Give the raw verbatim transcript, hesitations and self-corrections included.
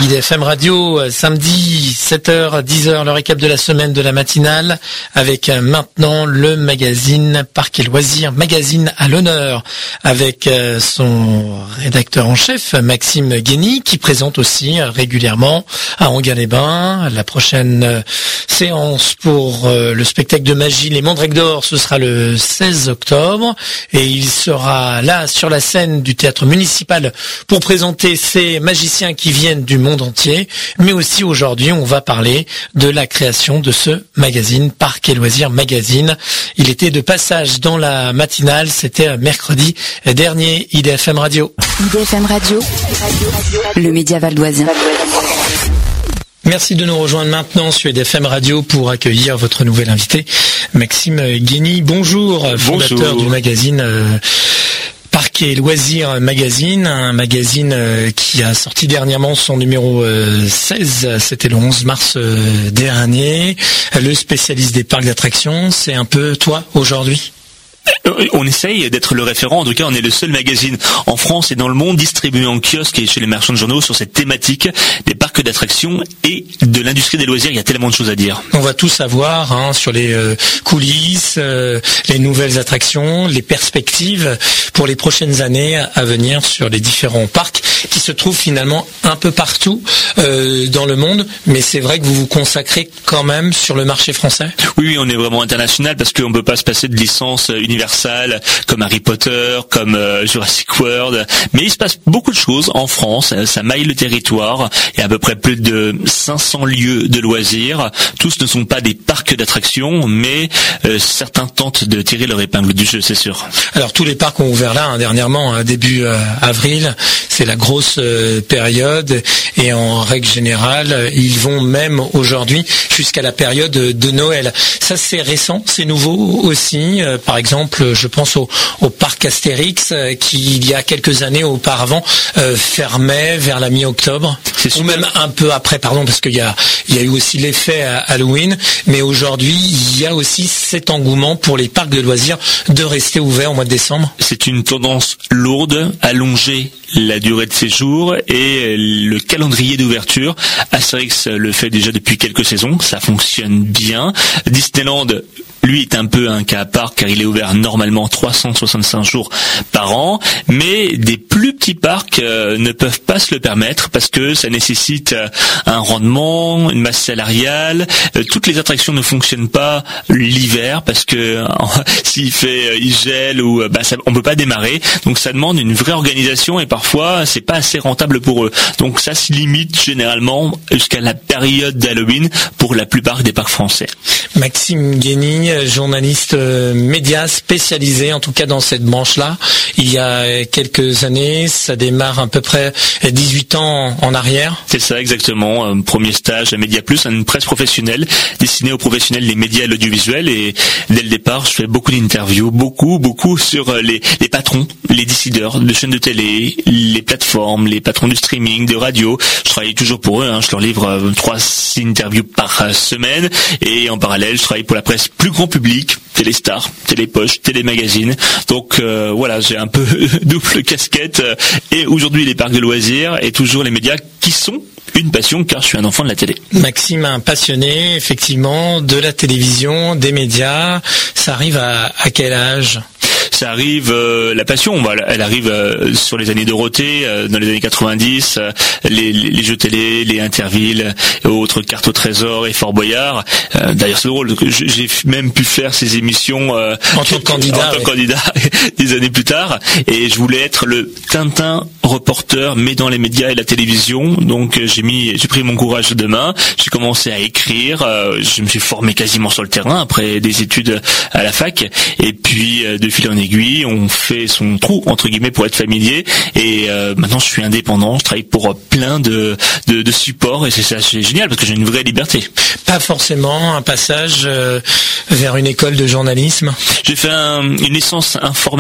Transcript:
I D F M Radio, samedi sept heures dix heures, le récap de la semaine de la matinale, avec maintenant le magazine Parc et Loisirs, magazine à l'honneur, avec son rédacteur en chef, Maxime Guény, qui présente aussi régulièrement à Enghien-les-Bains la prochaine séance pour le spectacle de magie Les Mandrakes d'Or. Ce sera le seize octobre et il sera là sur la scène du théâtre municipal pour présenter ces magiciens qui viennent du monde entier. Mais aussi aujourd'hui, on va parler de la création de ce magazine, Parc et Loisirs Magazine. Il était de passage dans la matinale, c'était mercredi dernier. I D F M Radio. I D F M Radio, le média valdoisien. Merci de nous rejoindre maintenant sur I D F M Radio pour accueillir votre nouvel invité, Maxime Guény. Bonjour, fondateur Bonjour. du magazine euh, Parc et Loisirs Magazine, un magazine euh, qui a sorti dernièrement son numéro euh, seize, c'était le onze mars euh, dernier. Le spécialiste des parcs d'attractions, c'est un peu toi aujourd'hui ? On essaye d'être le référent, en tout cas on est le seul magazine en France et dans le monde distribué en kiosque et chez les marchands de journaux sur cette thématique des parcs d'attractions et de l'industrie des loisirs. Il y a tellement de choses à dire. On va tout savoir hein, sur les euh, coulisses, euh, les nouvelles attractions, les perspectives pour les prochaines années à venir sur les différents parcs qui se trouvent finalement un peu partout euh, dans le monde, mais c'est vrai que vous vous consacrez quand même sur le marché français. Oui, oui, on est vraiment international parce qu'on ne peut pas se passer de licence universelle comme Harry Potter, comme euh, Jurassic World, mais il se passe beaucoup de choses en France, ça maille le territoire, il y a à peu près plus de cinq cents lieux de loisirs, tous ne sont pas des parcs d'attractions, mais euh, certains tentent de tirer leur épingle du jeu, c'est sûr. Alors tous les parcs ont ouvert là, hein, dernièrement, hein, début euh, avril, c'est la grosse euh, période, et en règle générale, ils vont même aujourd'hui jusqu'à la période de Noël. Ça c'est récent, c'est nouveau aussi, euh, par exemple, je pense au, au parc Astérix euh, qui, il y a quelques années auparavant, euh, fermait vers la mi-octobre, ou même un peu après, pardon, parce qu'il y a, il y a eu aussi l'effet Halloween, mais aujourd'hui, il y a aussi cet engouement pour les parcs de loisirs de rester ouverts au mois de décembre. C'est une tendance lourde, allonger la durée de séjour et le calendrier d'ouverture. Astérix le fait déjà depuis quelques saisons, ça fonctionne bien. Disneyland, lui, est un peu un cas à part car il est ouvert normalement trois cent soixante-cinq jours par an, mais des plus petits parcs euh, ne peuvent pas se le permettre parce que ça nécessite euh, un rendement, une masse salariale. Euh, toutes les attractions ne fonctionnent pas l'hiver parce que euh, s'il fait, euh, il gèle ou euh, bah, ça, on peut pas démarrer. Donc ça demande une vraie organisation et parfois c'est pas assez rentable pour eux. Donc ça se limite généralement jusqu'à la période d'Halloween pour la plupart des parcs français. Maxime Guény, journaliste euh, média spécialisé en tout cas dans cette branche-là. Il y a quelques années, ça démarre à peu près dix-huit ans en arrière. C'est ça exactement, un premier stage à Média Plus, une presse professionnelle destinée aux professionnels des médias et l'audiovisuel, et dès le départ je fais beaucoup d'interviews, beaucoup, beaucoup sur les, les patrons, les décideurs de chaînes de télé, les plateformes, les patrons du streaming, de radio. Je travaille toujours pour eux, hein. Je leur livre trois interviews par semaine et en parallèle je travaille pour la presse plus grand public, Téléstar, Télépoche, Télémagazine. Donc euh, voilà, j'ai un peu double casquette et aujourd'hui les parcs de loisirs et toujours les médias qui sont une passion car je suis un enfant de la télé. Maxime, un passionné effectivement de la télévision, des médias. Ça arrive à, à quel âge ? Ça arrive, euh, la passion, voilà, elle arrive euh, sur les années Dorothée, euh, dans les années quatre-vingt-dix, euh, les, les, les jeux télé, les Interville, et autres, Carte au Trésor et Fort Boyard. Euh, d'ailleurs, c'est drôle, j'ai même pu faire ces émissions euh, en tant que candidat, en tant que oui. candidat des années plus tard, et je voulais être le Tintin reporter, mais dans les médias et la télévision. Donc euh, j'ai mis, j'ai pris mon courage de main, j'ai commencé à écrire, euh, je me suis formé quasiment sur le terrain après des études à la fac, et puis euh, de fil en aiguille, on fait son trou entre guillemets pour être familier. Et euh, maintenant, je suis indépendant, je travaille pour plein de de, de supports et c'est ça, c'est génial parce que j'ai une vraie liberté. Pas forcément un passage euh, vers une école de journalisme. J'ai fait un, une licence informatique